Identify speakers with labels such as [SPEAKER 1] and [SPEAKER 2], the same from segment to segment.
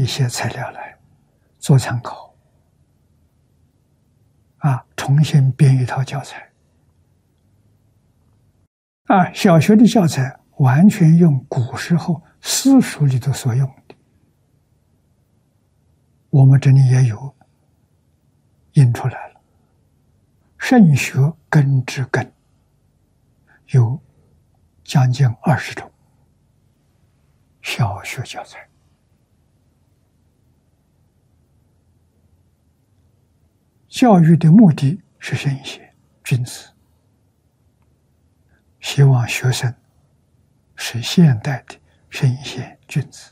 [SPEAKER 1] 些材料来做参考，重新编一套教材。小学的教材完全用古时候私塾里头所用的，我们这里也有印出来了。圣学根之根有将近20种小学教材。教育的目的是圣贤君子，希望学生是现代的圣贤君子，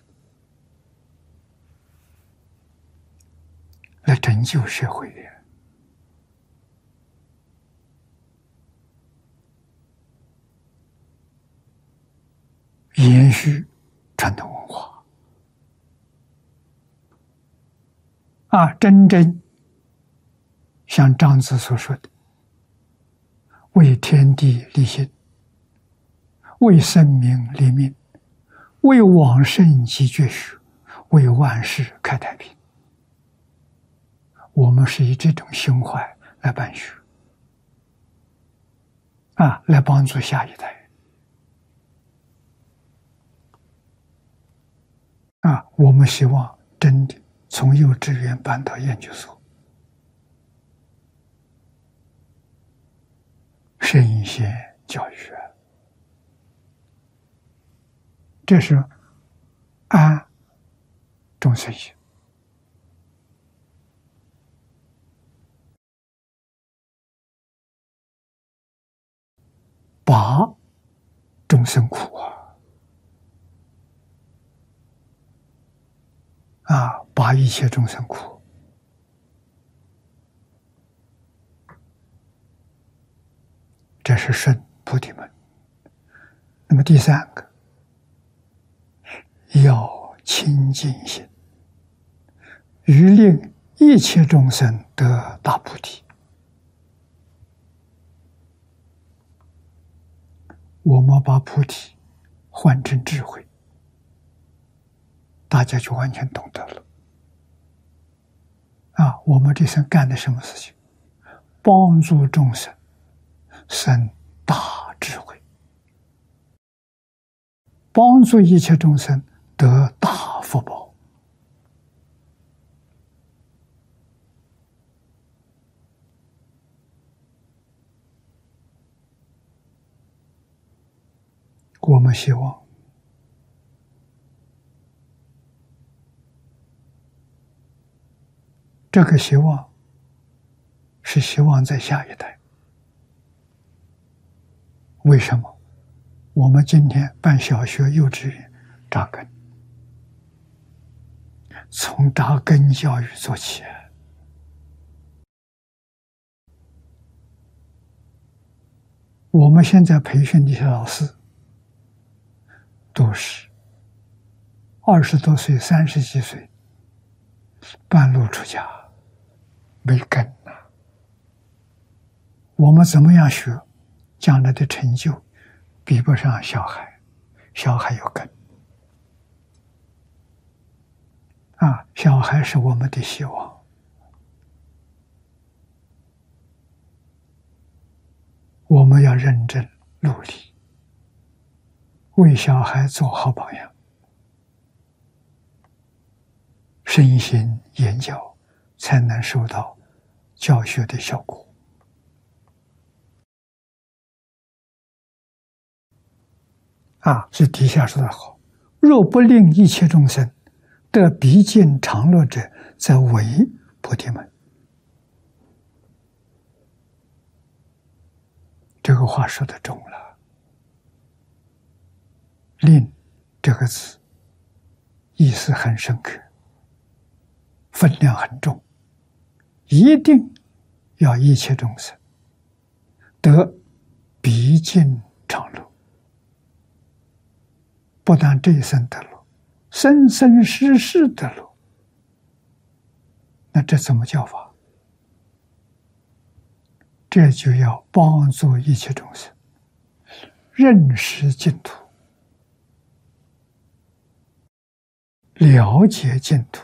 [SPEAKER 1] 来拯救社会的。延续传统文化真正像庄子所说的，为天地立心，为生民立命，为往圣继绝学，为万世开太平。我们是以这种胸怀来办学来帮助下一代我们希望真的从幼稚园办到研究所，圣贤教育，这是安众生心，拔众生苦拔一切众生苦。这是顺菩提门。那么第三个，要清净心，欲令一切众生得大菩提。我们把菩提换成智慧，大家就完全懂得了。我们这生干的什么事情？帮助众生生大智慧，帮助一切众生得大福报。我们希望这个希望是希望在下一代。为什么？我们今天办小学、幼稚园扎根，从扎根教育做起。我们现在培训的一些老师，都是20多岁、30几岁，半路出家，没根我们怎么样学，将来的成就比不上小孩，小孩有根小孩是我们的希望。我们要认真努力，为小孩做好榜样，身心言教，才能收到教学的效果。是底下说的好，若不令一切众生得毕竟常乐者，则为菩提门。这个话说得重了。令这个字意思很深刻，分量很重，一定要一切众生得毕竟常乐。不但这一生得乐，生生世世得乐。那这怎么教法？这就要帮助一切众生认识净土，了解净土，